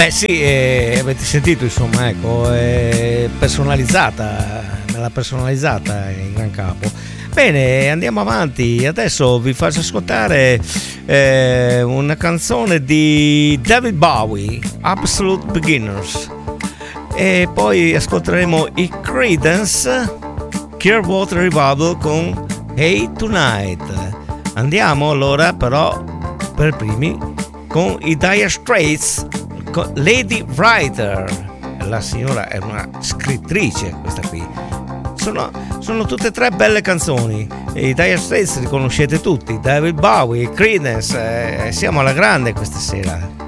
Beh sì, avete sentito insomma, ecco, personalizzata, me l'ha personalizzata in gran capo. Bene, andiamo avanti, adesso vi faccio ascoltare una canzone di David Bowie, Absolute Beginners, e poi ascolteremo i Creedence Clearwater Revival con Hey Tonight. Andiamo allora però per primi con i Dire Straits, con Lady Writer. La signora è una scrittrice, questa qui. Sono tutte e tre belle canzoni. I Dire Straits li conoscete tutti, David Bowie, Creedence, siamo alla grande questa sera.